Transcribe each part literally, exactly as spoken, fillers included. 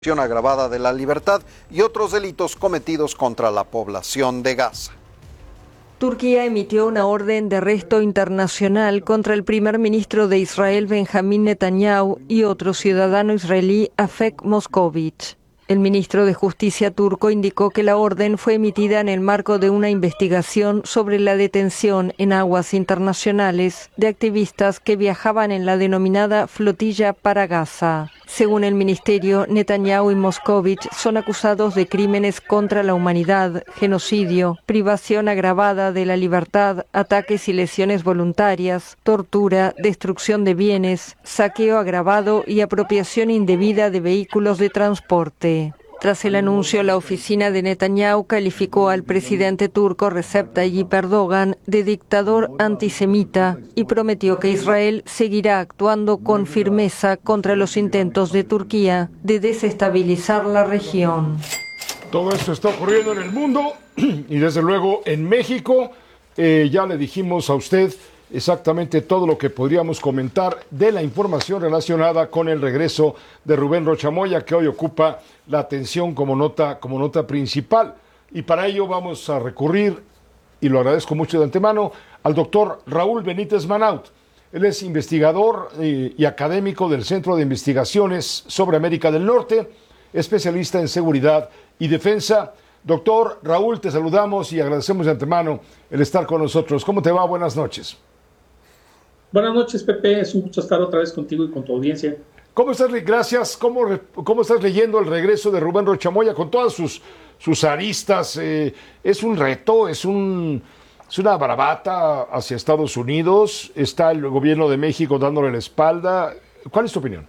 agravada de la libertad y otros delitos cometidos contra la población de Gaza. Turquía emitió una orden de arresto internacional contra el primer ministro de Israel, Benjamín Netanyahu, y otro ciudadano israelí, Afek Moskovich. El ministro de Justicia turco indicó que la orden fue emitida en el marco de una investigación sobre la detención en aguas internacionales de activistas que viajaban en la denominada flotilla para Gaza. Según el ministerio, Netanyahu y Moskovich son acusados de crímenes contra la humanidad, genocidio, privación agravada de la libertad, ataques y lesiones voluntarias, tortura, destrucción de bienes, saqueo agravado y apropiación indebida de vehículos de transporte. Tras el anuncio, la oficina de Netanyahu calificó al presidente turco Recep Tayyip Erdogan de dictador antisemita y prometió que Israel seguirá actuando con firmeza contra los intentos de Turquía de desestabilizar la región. Todo esto está ocurriendo en el mundo y desde luego en México. Eh, ya le dijimos a usted exactamente todo lo que podríamos comentar de la información relacionada con el regreso de Rubén Rocha Moya, que hoy ocupa la atención como nota, como nota principal. Y para ello vamos a recurrir, y lo agradezco mucho de antemano, al doctor Raúl Benítez Manaut. Él es investigador eh, y académico del Centro de Investigaciones sobre América del Norte, especialista en seguridad y defensa. Doctor Raúl, te saludamos y agradecemos de antemano el estar con nosotros. ¿Cómo te va? Buenas noches. Buenas noches, Pepe. Es un gusto estar otra vez contigo y con tu audiencia. ¿Cómo estás? Gracias. ¿Cómo, cómo estás leyendo el regreso de Rubén Rocha Moya con todas sus, sus aristas? Eh, ¿Es un reto? ¿Es, un, ¿Es una bravata hacia Estados Unidos? ¿Está el gobierno de México dándole la espalda? ¿Cuál es tu opinión?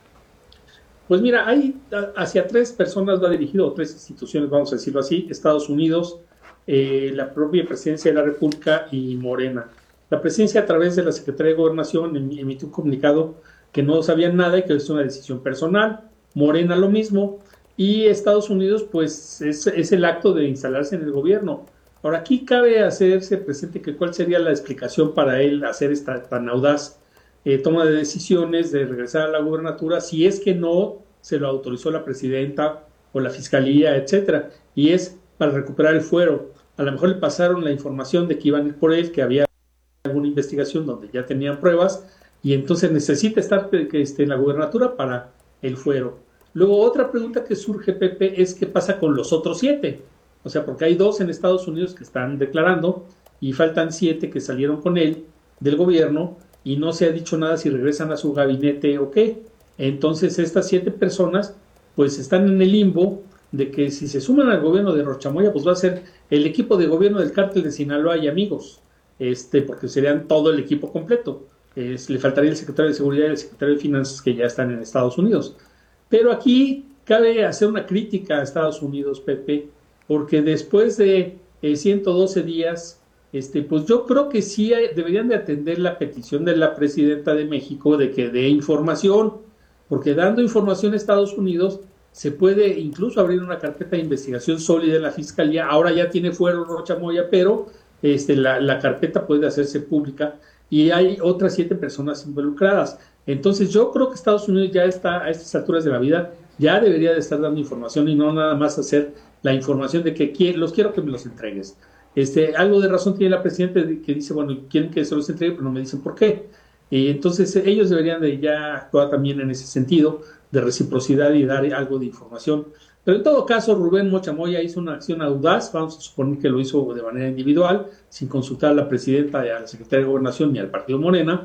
Pues mira, hay hacia tres personas va dirigido, o tres instituciones, vamos a decirlo así: Estados Unidos, eh, la propia Presidencia de la República y Morena. La presidencia, a través de la Secretaría de Gobernación, emitió un comunicado que no sabían nada y que es una decisión personal. Morena lo mismo. Y Estados Unidos, pues, es, es el acto de instalarse en el gobierno. Ahora, aquí cabe hacerse presente que cuál sería la explicación para él hacer esta tan audaz eh, toma de decisiones de regresar a la gubernatura, si es que no se lo autorizó la presidenta o la fiscalía, etcétera. Y es para recuperar el fuero. A lo mejor le pasaron la información de que iban a ir por él, que había alguna investigación donde ya tenían pruebas, y entonces necesita estar que esté en la gubernatura para el fuero. Luego, otra pregunta que surge, Pepe, es qué pasa con los otros siete. O sea, porque hay dos en Estados Unidos que están declarando y faltan siete que salieron con él del gobierno y no se ha dicho nada si regresan a su gabinete o qué. Entonces, estas siete personas pues están en el limbo de que si se suman al gobierno de Rocha Moya, pues va a ser el equipo de gobierno del cártel de Sinaloa y amigos. Este, porque serían todo el equipo completo. Es, le faltaría el secretario de Seguridad y el secretario de Finanzas, que ya están en Estados Unidos. Pero aquí cabe hacer una crítica a Estados Unidos, Pepe, porque después de eh, ciento doce días, este, pues yo creo que sí hay, deberían de atender la petición de la presidenta de México de que dé información, porque dando información a Estados Unidos se puede incluso abrir una carpeta de investigación sólida en la Fiscalía. Ahora ya tiene fuero Rocha Moya, pero Este, la, la carpeta puede hacerse pública y hay otras siete personas involucradas. Entonces yo creo que Estados Unidos ya está a estas alturas de la vida, ya debería de estar dando información y no nada más hacer la información de que quiero, los quiero que me los entregues. Este, algo de razón tiene la presidenta que dice, bueno, quieren que se los entregue, pero no me dicen por qué. Y entonces ellos deberían de ya actuar también en ese sentido de reciprocidad y dar algo de información. Pero en todo caso, Rubén Rocha Moya hizo una acción audaz, vamos a suponer que lo hizo de manera individual, sin consultar a la presidenta, a la secretaria de Gobernación ni al partido Morena,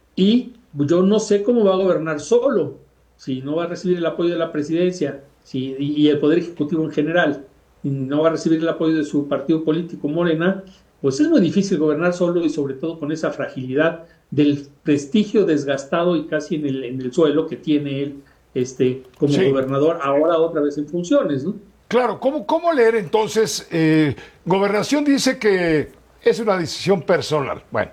y yo no sé cómo va a gobernar solo, si no va a recibir el apoyo de la presidencia si, y, y el Poder Ejecutivo en general, y no va a recibir el apoyo de su partido político Morena, pues es muy difícil gobernar solo y sobre todo con esa fragilidad del prestigio desgastado y casi en el, en el suelo que tiene él Este, como sí. gobernador, ahora otra vez en funciones, ¿no? Claro, ¿cómo, cómo leer entonces? Eh, Gobernación dice que es una decisión personal. Bueno,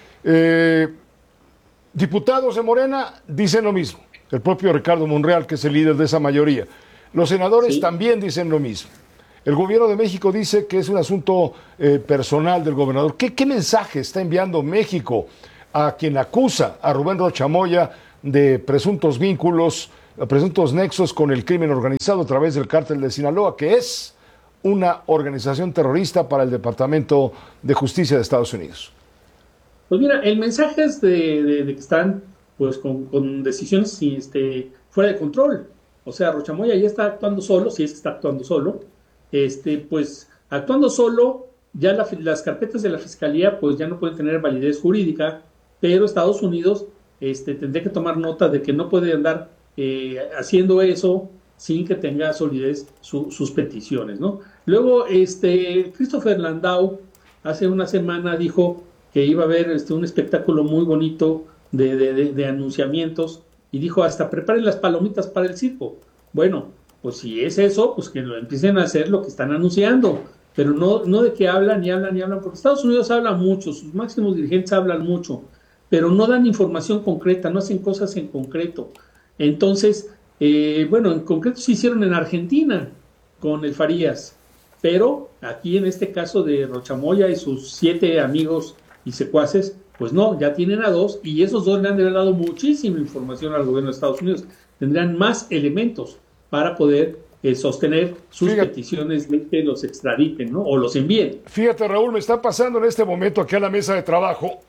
eh, diputados de Morena dicen lo mismo. El propio Ricardo Monreal, que es el líder de esa mayoría. Los senadores sí. también dicen lo mismo. El gobierno de México dice que es un asunto eh, personal del gobernador. ¿Qué, ¿Qué mensaje está enviando México a quien acusa a Rubén Rocha Moya de presuntos vínculos presuntos nexos con el crimen organizado a través del cártel de Sinaloa, que es una organización terrorista para el Departamento de Justicia de Estados Unidos. Pues mira, el mensaje es de, de, de que están pues con, con decisiones este, fuera de control. O sea, Rocha Moya ya está actuando solo, si es que está actuando solo, este, pues actuando solo, ya la, las carpetas de la Fiscalía pues ya no pueden tener validez jurídica, pero Estados Unidos este, tendría que tomar nota de que no puede andar eh, haciendo eso sin que tenga solidez su, sus peticiones, ¿no? Luego, este, Christopher Landau hace una semana dijo que iba a haber este, un espectáculo muy bonito de, de, de, de anunciamientos y dijo hasta preparen las palomitas para el circo. Bueno, pues si es eso, pues que lo empiecen a hacer lo que están anunciando, pero no, no de que hablan y hablan y hablan, porque Estados Unidos habla mucho, sus máximos dirigentes hablan mucho, pero no dan información concreta, no hacen cosas en concreto. Entonces, eh, bueno, en concreto se hicieron en Argentina con el Farías, pero aquí en este caso de Rocha Moya y sus siete amigos y secuaces, pues no, ya tienen a dos y esos dos le han de haber dado muchísima información al gobierno de Estados Unidos. Tendrán más elementos para poder eh, sostener sus Fíjate. peticiones de que los extraditen, ¿no? O los envíen. Fíjate, Raúl, me está pasando en este momento aquí a la mesa de trabajo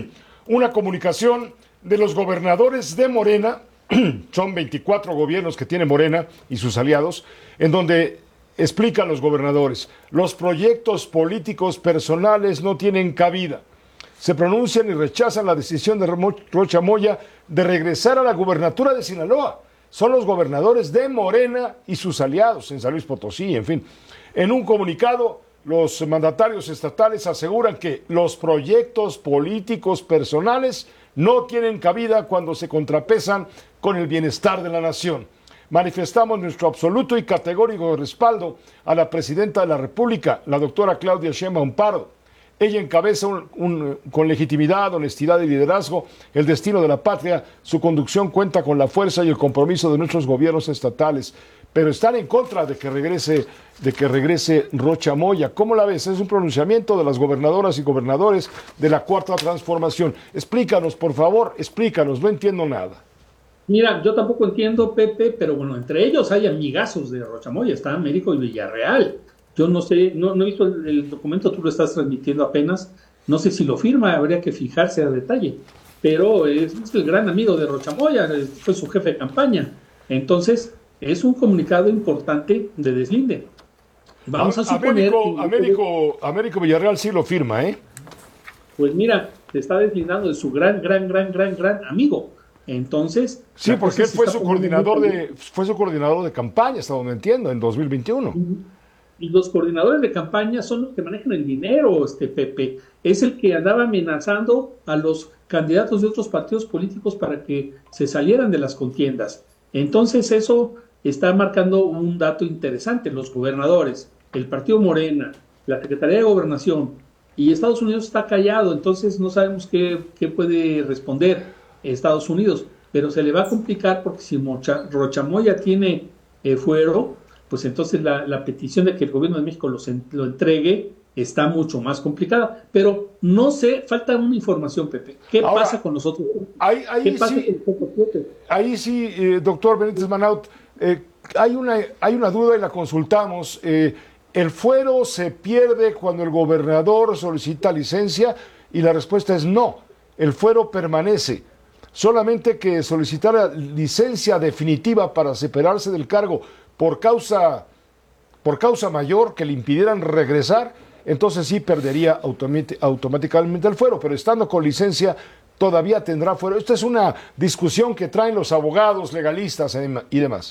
una comunicación de los gobernadores de Morena, son veinticuatro gobiernos que tiene Morena y sus aliados, en donde explican los gobernadores, los proyectos políticos personales no tienen cabida. Se pronuncian y rechazan la decisión de Rocha Moya de regresar a la gubernatura de Sinaloa. Son los gobernadores de Morena y sus aliados en San Luis Potosí, en fin. En un comunicado, los mandatarios estatales aseguran que los proyectos políticos personales no tienen cabida cuando se contrapesan con el bienestar de la nación. Manifestamos nuestro absoluto y categórico respaldo a la presidenta de la República, la doctora Claudia Sheinbaum Pardo. Ella encabeza un, un, con legitimidad, honestidad y liderazgo el destino de la patria. Su conducción cuenta con la fuerza y el compromiso de nuestros gobiernos estatales, pero están en contra de que regrese, de que regrese Rocha Moya. ¿Cómo la ves? Es un pronunciamiento de las gobernadoras y gobernadores de la Cuarta Transformación. Explícanos, por favor, explícanos, no entiendo nada. Mira, yo tampoco entiendo, Pepe, pero bueno, entre ellos hay amigazos de Rocha Moya, está Américo y Villarreal. Yo no sé, no, no he visto el, el documento, tú lo estás transmitiendo apenas, no sé si lo firma, habría que fijarse a detalle, pero es, es el gran amigo de Rocha Moya, fue su jefe de campaña, entonces es un comunicado importante de deslinde. Vamos a, a suponer... Américo, Américo, Américo Villarreal sí lo firma, ¿eh? Pues mira, se está deslindando de su gran, gran, gran, gran, gran amigo, entonces... Sí, porque él fue su coordinador de, fue su coordinador de campaña, hasta donde entiendo, en dos mil veintiuno. Uh-huh. Y los coordinadores de campaña son los que manejan el dinero, este Pepe. Es el que andaba amenazando a los candidatos de otros partidos políticos para que se salieran de las contiendas. Entonces eso está marcando un dato interesante. Los gobernadores, el partido Morena, la Secretaría de Gobernación y Estados Unidos está callado, entonces no sabemos qué, qué puede responder Estados Unidos. Pero se le va a complicar porque si Mocha, Rocha Moya tiene eh, fuero, pues entonces la, la petición de que el gobierno de México los en, lo entregue está mucho más complicada. Pero no sé, falta una información, Pepe. ¿Qué Ahora, pasa con nosotros? Ahí, ahí ¿Qué pasa sí, con nosotros? Ahí sí, eh, doctor Benítez Manaut, eh, hay, una, hay una duda y la consultamos. Eh, ¿El fuero se pierde cuando el gobernador solicita licencia? Y la respuesta es no, el fuero permanece. Solamente que solicitara licencia definitiva para separarse del cargo por causa, por causa mayor que le impidieran regresar, entonces sí perdería automáticamente el fuero, pero estando con licencia todavía tendrá fuero. Esta es una discusión que traen los abogados legalistas y demás.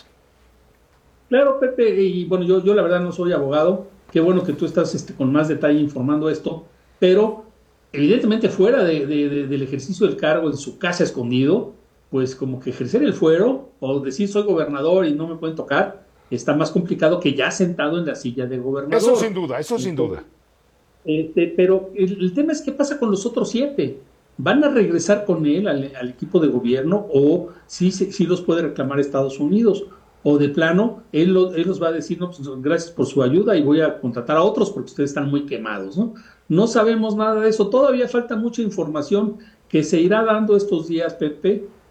Claro, Pepe, y bueno, yo, yo la verdad no soy abogado, qué bueno que tú estás este, con más detalle informando esto, pero evidentemente fuera de, de, de, del ejercicio del cargo en su casa escondido, pues como que ejercer el fuero o decir soy gobernador y no me pueden tocar, está más complicado que ya sentado en la silla de gobernador. Eso sin duda, eso sin duda. Este, pero el, el tema es qué pasa con los otros siete. ¿Van a regresar con él al, al equipo de gobierno o sí, sí, sí los puede reclamar Estados Unidos? O de plano, él, lo, él los va a decir, no, pues gracias por su ayuda y voy a contratar a otros porque ustedes están muy quemados, ¿no? No sabemos nada de eso, todavía falta mucha información que se irá dando estos días, Pepe,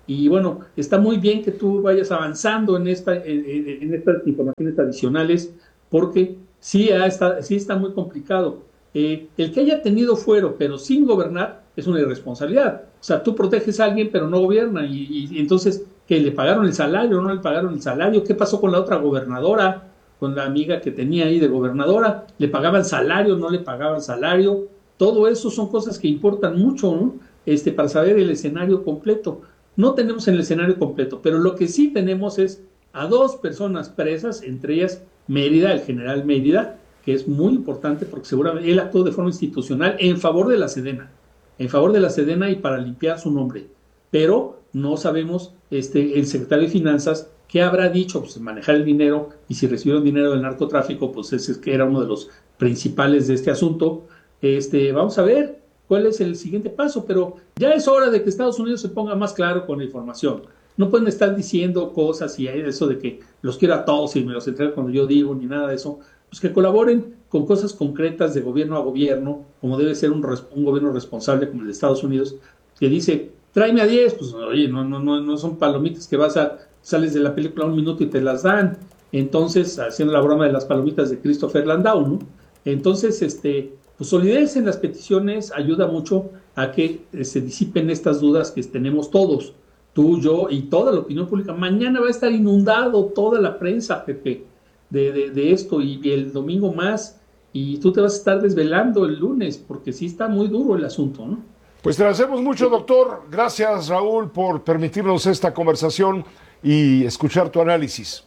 Y bueno, está muy bien que tú vayas avanzando en, esta, en, en estas informaciones adicionales, porque sí está, sí está muy complicado. Eh, el que haya tenido fuero, pero sin gobernar, es una irresponsabilidad. O sea, tú proteges a alguien, pero no gobierna. Y, y, y entonces, ¿que le pagaron el salario o no le pagaron el salario? ¿Qué pasó con la otra gobernadora? Con la amiga que tenía ahí de gobernadora. ¿Le pagaban salario o no le pagaban salario? Todo eso son cosas que importan mucho, ¿no? Este, para saber el escenario completo. No tenemos el escenario completo, pero lo que sí tenemos es a dos personas presas, entre ellas Mérida, el general Mérida, que es muy importante porque seguramente él actuó de forma institucional en favor de la Sedena, en favor de la Sedena y para limpiar su nombre. Pero no sabemos este, el secretario de Finanzas qué habrá dicho, pues manejar el dinero, y si recibieron dinero del narcotráfico, pues ese es que era uno de los principales de este asunto. Este, vamos a ver cuál es el siguiente paso, pero ya es hora de que Estados Unidos se ponga más claro con la información. No pueden estar diciendo cosas y eso de que los quiero a todos y me los entrego cuando yo digo, ni nada de eso. Pues que colaboren con cosas concretas de gobierno a gobierno, como debe ser un, un gobierno responsable como el de Estados Unidos, que dice, tráeme a diez, pues oye, no, no, no, no son palomitas que vas a, sales de la película un minuto y te las dan. Entonces, haciendo la broma de las palomitas de Christopher Landau, ¿no? Entonces, este, pues solidez en las peticiones ayuda mucho a que eh, se disipen estas dudas que tenemos todos, tú, yo y toda la opinión pública. Mañana va a estar inundado toda la prensa, Pepe, de, de, de esto, y, y el domingo más, y tú te vas a estar desvelando el lunes, porque sí está muy duro el asunto, ¿no? Pues te agradecemos mucho, doctor. Gracias, Raúl, por permitirnos esta conversación y escuchar tu análisis.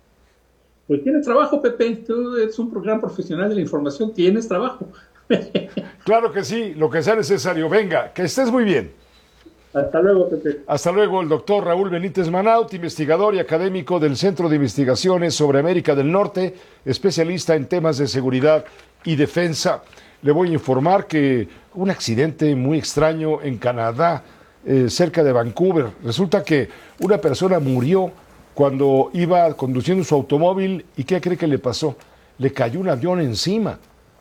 Pues tienes trabajo, Pepe. Tú eres un gran profesional de la información. Tienes trabajo. Claro que sí, lo que sea necesario. Venga, que estés muy bien. Hasta luego, Pepe. Hasta luego, el doctor Raúl Benítez Manaut, investigador y académico del Centro de Investigaciones sobre América del Norte, especialista en temas de seguridad y defensa. Le voy a informar que un accidente muy extraño en Canadá, eh, cerca de Vancouver. Resulta que una persona murió cuando iba conduciendo su automóvil. ¿Y qué cree que le pasó? Le cayó un avión encima.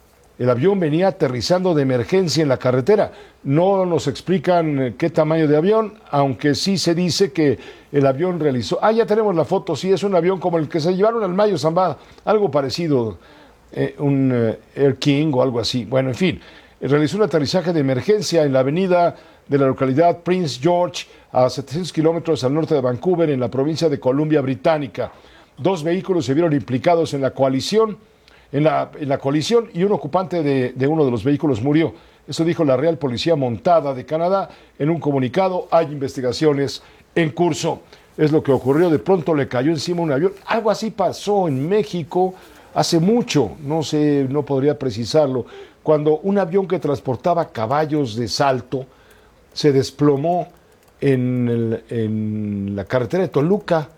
El avión venía aterrizando de emergencia en la carretera. No nos explican qué tamaño de avión, aunque sí se dice que el avión realizó... Ah, ya tenemos la foto, sí, es un avión como el que se llevaron al Mayo Zambada, algo parecido, eh, un eh, Air King o algo así. Bueno, en fin, realizó un aterrizaje de emergencia en la avenida de la localidad Prince George, a setecientos kilómetros al norte de Vancouver, en la provincia de Columbia Británica. Dos vehículos se vieron implicados en la coalición, en la, en la colisión, y un ocupante de, de uno de los vehículos murió. Eso dijo la Real Policía Montada de Canadá en un comunicado. Hay investigaciones en curso. Es lo que ocurrió. De pronto le cayó encima un avión. Algo así pasó en México hace mucho, no sé, no podría precisarlo, cuando un avión que transportaba caballos de salto se desplomó en, el, en la carretera de Toluca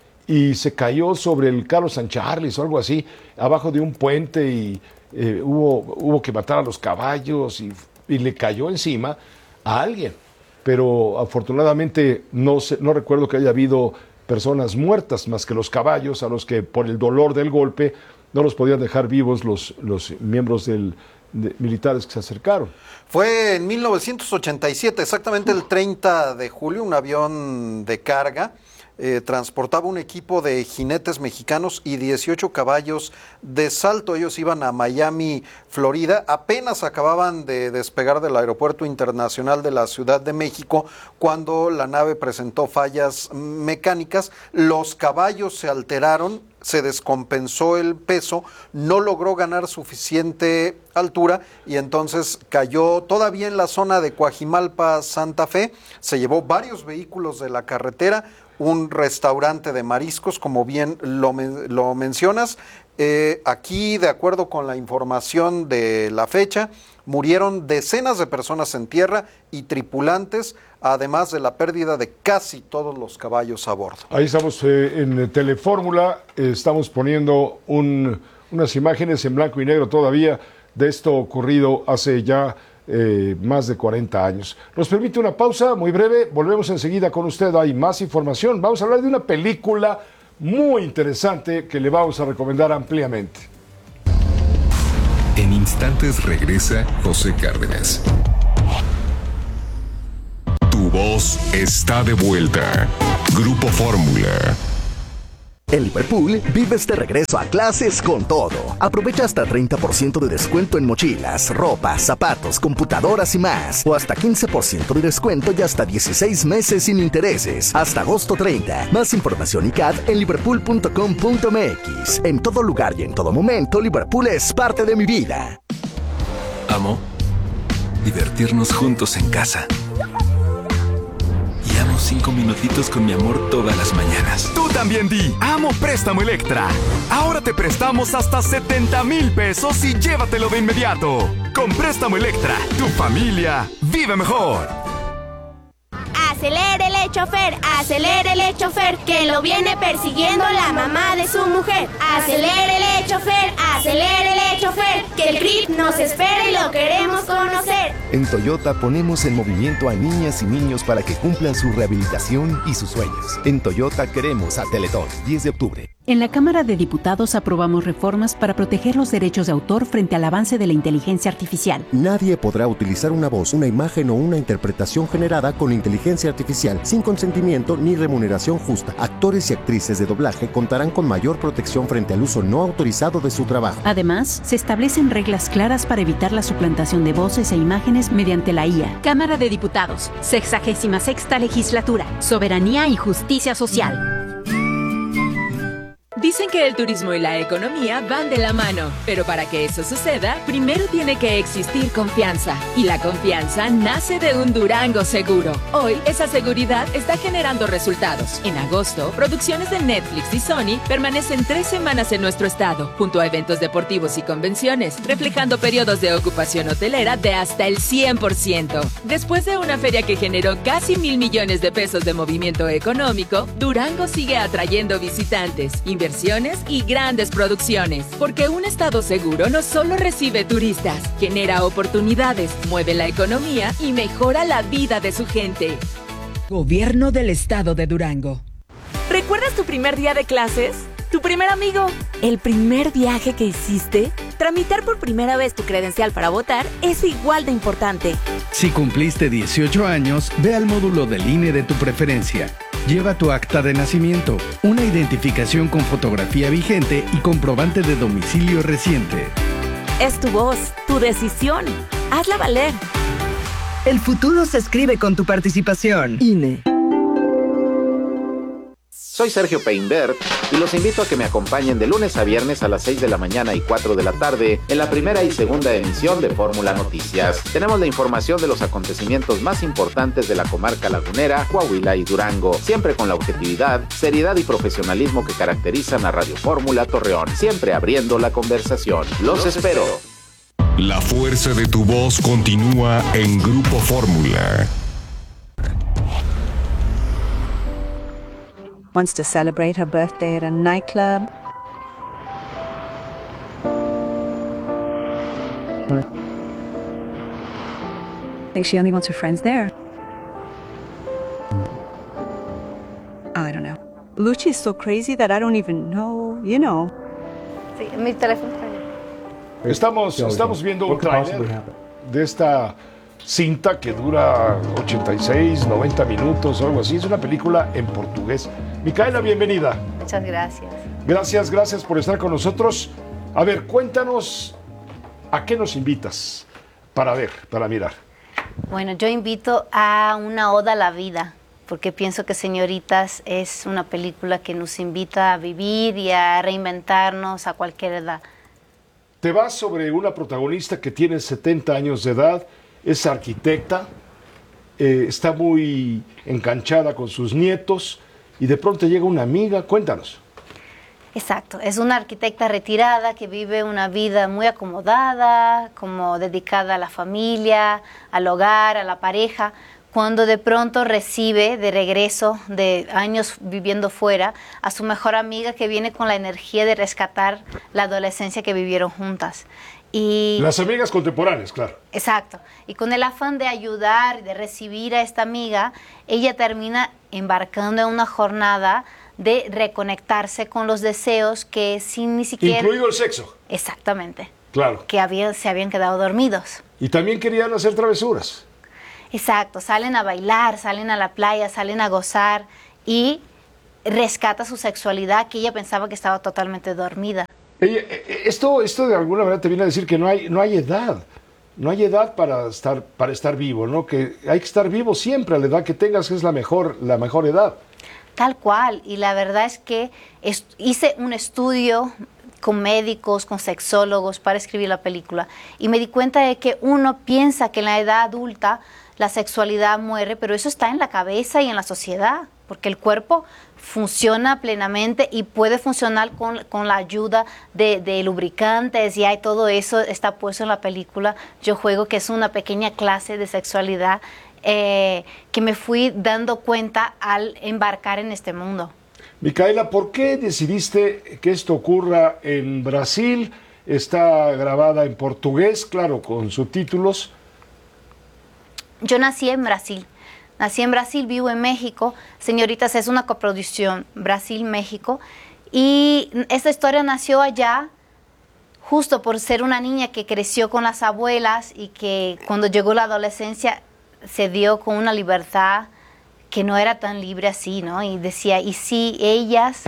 y se cayó sobre el Carlos San Charles o algo así, abajo de un puente, y eh, hubo, hubo que matar a los caballos y, y le cayó encima a alguien. Pero afortunadamente no, se, no recuerdo que haya habido personas muertas más que los caballos, a los que por el dolor del golpe no los podían dejar vivos los, los miembros del, de, militares que se acercaron. Fue en mil novecientos ochenta y siete, exactamente el treinta de julio, un avión de carga Eh, transportaba un equipo de jinetes mexicanos y dieciocho caballos de salto. Ellos iban a Miami, Florida. Apenas acababan de despegar del Aeropuerto Internacional de la Ciudad de México cuando la nave presentó fallas mecánicas. Los caballos se alteraron, se descompensó el peso, no logró ganar suficiente altura y entonces cayó todavía en la zona de Coajimalpa, Santa Fe. Se llevó varios vehículos de la carretera, un restaurante de mariscos, como bien lo, lo mencionas. Eh, aquí, de acuerdo con la información de la fecha, murieron decenas de personas en tierra y tripulantes, además de la pérdida de casi todos los caballos a bordo. Ahí estamos eh, en Telefórmula, eh, estamos poniendo un, unas imágenes en blanco y negro todavía de esto ocurrido hace ya Eh, más de cuarenta años. Nos permite una pausa muy breve, volvemos enseguida con usted. Hay más información, vamos a hablar de una película muy interesante que le vamos a recomendar ampliamente. En instantes regresa José Cárdenas. Tu Tu voz está de vuelta. Grupo Fórmula. En Liverpool, vives de regreso a clases con todo. Aprovecha hasta treinta por ciento de descuento en mochilas, ropa, zapatos, computadoras y más. O hasta quince por ciento de descuento y hasta dieciséis meses sin intereses. Hasta agosto treinta. Más información y C A D en liverpool punto com punto m x. En todo lugar y en todo momento, Liverpool es parte de mi vida. Amo divertirnos juntos en casa. Y amo cinco minutitos con mi amor todas las mañanas. Tú también di, amo Préstamo Electra. Ahora te prestamos hasta setenta mil pesos y llévatelo de inmediato. Con Préstamo Electra, tu familia vive mejor. Acelérele, chofer, acelérele, chofer, que lo viene persiguiendo la mamá de su mujer. Acelérele, chofer, acelérele, chofer, que el C R I P nos espera y lo queremos conocer. En Toyota ponemos en movimiento a niñas y niños para que cumplan su rehabilitación y sus sueños. En Toyota queremos a Teletón, diez de octubre. En la Cámara de Diputados aprobamos reformas para proteger los derechos de autor frente al avance de la inteligencia artificial. Nadie podrá utilizar una voz, una imagen o una interpretación generada con inteligencia artificial sin consentimiento ni remuneración justa. Actores y actrices de doblaje contarán con mayor protección frente al uso no autorizado de su trabajo. Además, se establecen reglas claras para evitar la suplantación de voces e imágenes mediante la I A. Cámara de Diputados, sexagésima sexta legislatura, soberanía y justicia social. Dicen que el turismo y la economía van de la mano, pero para que eso suceda, primero tiene que existir confianza. Y la confianza nace de un Durango seguro. Hoy, esa seguridad está generando resultados. En agosto, producciones de Netflix y Sony permanecen tres semanas en nuestro estado, junto a eventos deportivos y convenciones, reflejando periodos de ocupación hotelera de hasta el cien por ciento. Después de una feria que generó casi mil millones de pesos de movimiento económico, Durango sigue atrayendo visitantes, inversiones y grandes producciones, porque un estado seguro no solo recibe turistas, genera oportunidades, mueve la economía y mejora la vida de su gente. Gobierno del Estado de Durango. ¿Recuerdas tu primer día de clases? ¿Tu primer amigo? ¿El primer viaje que hiciste? Tramitar por primera vez tu credencial para votar es igual de importante. Si cumpliste dieciocho años, ve al módulo del I N E de tu preferencia. Lleva tu acta de nacimiento, una identificación con fotografía vigente y comprobante de domicilio reciente. Es tu voz, tu decisión. Hazla valer. El futuro se escribe con tu participación. I N E. Soy Sergio Peinbert y los invito a que me acompañen de lunes a viernes a las seis de la mañana y cuatro de la tarde en la primera y segunda emisión de Fórmula Noticias. Tenemos la información de los acontecimientos más importantes de la comarca lagunera, Coahuila y Durango, siempre con la objetividad, seriedad y profesionalismo que caracterizan a Radio Fórmula Torreón, siempre abriendo la conversación. Los espero. La fuerza de tu voz continúa en Grupo Fórmula. Wants to celebrate her birthday at a nightclub. I think she only wants her friends there. I don't know. Lucci is so crazy that I don't even know, you know. Sí, mi teléfono está ahí. Estamos, estamos viendo un tráiler de esta cinta que dura ochenta y seis, noventa minutos o algo así. Es una película en portugués. Micaela, bienvenida. Muchas gracias. Gracias, gracias por estar con nosotros. A ver, cuéntanos, ¿a qué nos invitas para ver, para mirar? Bueno, yo invito a una oda a la vida, porque pienso que Señoritas es una película que nos invita a vivir y a reinventarnos a cualquier edad. Te vas sobre una protagonista que tiene setenta años de edad, es arquitecta, eh, está muy enganchada con sus nietos y de pronto llega una amiga. Cuéntanos. Exacto, es una arquitecta retirada que vive una vida muy acomodada, como dedicada a la familia, al hogar, a la pareja, cuando de pronto recibe de regreso de años viviendo fuera a su mejor amiga que viene con la energía de rescatar la adolescencia que vivieron juntas. Y, las amigas contemporáneas, claro. Exacto. Y con el afán de ayudar y de recibir a esta amiga, ella termina embarcando en una jornada de reconectarse con los deseos que sin ni siquiera... Incluido el sexo. Exactamente. Claro. Que habían, se habían quedado dormidos. Y también querían hacer travesuras. Exacto, salen a bailar, salen a la playa, salen a gozar y rescata su sexualidad que ella pensaba que estaba totalmente dormida. Ella, esto, esto de alguna manera te viene a decir que no hay, no hay edad, no hay edad para estar, para estar vivo, ¿no? Que hay que estar vivo siempre a la edad que tengas, que es la mejor, la mejor edad. Tal cual, y la verdad es que es, hice un estudio con médicos, con sexólogos para escribir la película y me di cuenta de que uno piensa que en la edad adulta la sexualidad muere, pero eso está en la cabeza y en la sociedad, porque el cuerpo funciona plenamente y puede funcionar con, con la ayuda de, de lubricantes y hay todo eso está puesto en la película. Yo juego que es una pequeña clase de sexualidad eh, que me fui dando cuenta al embarcar en este mundo. Micaela, ¿por qué decidiste que esto ocurra en Brasil? Está grabada en portugués, claro, con subtítulos. Yo nací en Brasil. Nací en Brasil, vivo en México. Señoritas, es una coproducción Brasil-México. Y esta historia nació allá justo por ser una niña que creció con las abuelas y que cuando llegó la adolescencia se dio con una libertad que no era tan libre así, ¿no? Y decía, ¿y si ellas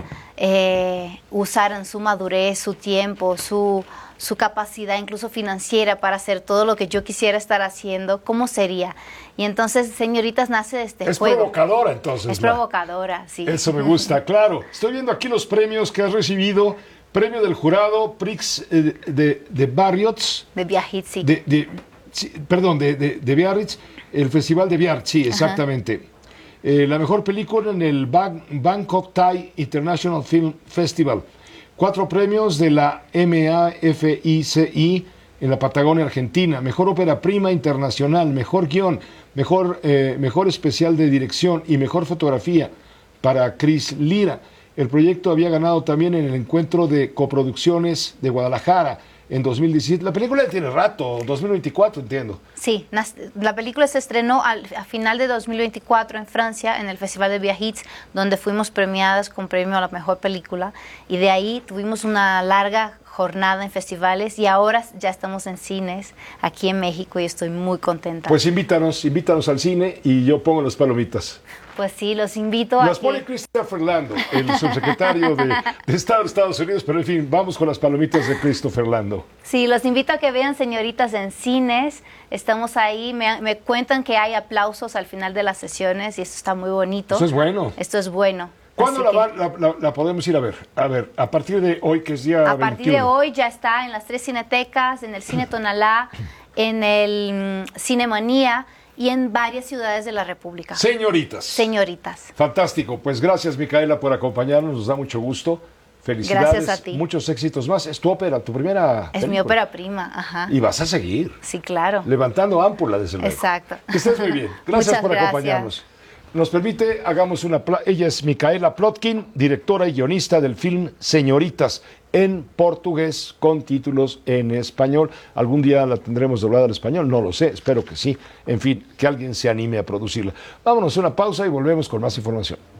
eh, usaran su madurez, su tiempo, su, su capacidad incluso financiera para hacer todo lo que yo quisiera estar haciendo, cómo sería? Y entonces, Señoritas, nace de este es juego. Es provocadora, entonces. Es provocadora, sí. Eso me gusta, claro. Estoy viendo aquí los premios que has recibido. Premio del jurado, Prix eh, de, de Biarritz. De Biarritz, sí. De, de, sí perdón, de, de, de Biarritz. El Festival de Biarritz, sí, exactamente. Eh, la mejor película en el Bang, Bangkok Thai International Film Festival. Cuatro premios de la M A F I C I en la Patagonia, Argentina. Mejor ópera prima internacional, mejor guión, mejor, eh, mejor especial de dirección y mejor fotografía para Cris Lira. El proyecto había ganado también en el encuentro de coproducciones de Guadalajara en dos mil diecisiete. La película tiene rato, dos mil veinticuatro, entiendo. Sí, la película se estrenó al, a final de dos mil veinticuatro en Francia, en el Festival de Biarritz, donde fuimos premiadas con premio a la mejor película. Y de ahí tuvimos una larga jornada en festivales y ahora ya estamos en cines aquí en México y estoy muy contenta. Pues invítanos, invítanos al cine y yo pongo las palomitas. Pues sí, los invito a Las pone Christopher Lando, el subsecretario de, de Estado de Estados Unidos, pero en fin, vamos con las palomitas de Christopher Lando. Sí, los invito a que vean Señoritas en cines, estamos ahí, me, me cuentan que hay aplausos al final de las sesiones y esto está muy bonito. Eso es bueno. Esto es bueno. ¿Cuándo la, que, la, la, la podemos ir a ver? A ver, a partir de hoy, que es día A veintiuno. Partir de hoy ya está en las tres cinetecas, en el Cine Tonalá, en el um, Cinemanía, y en varias ciudades de la República. Señoritas. Señoritas. Fantástico. Pues gracias, Micaela, por acompañarnos. Nos da mucho gusto. Felicidades. Gracias a ti. Muchos éxitos más. Es tu ópera, tu primera Es película. mi ópera prima, ajá. Y vas a seguir. Sí, claro. Levantando ámpula, desde luego. Exacto. Que estés muy bien. Gracias Muchas por gracias. acompañarnos. Nos permite, hagamos una... Ella es Micaela Plotkin, directora y guionista del film Señoritas, en portugués, con títulos en español. ¿Algún día la tendremos doblada al español? No lo sé, espero que sí. En fin, que alguien se anime a producirla. Vámonos a una pausa y volvemos con más información.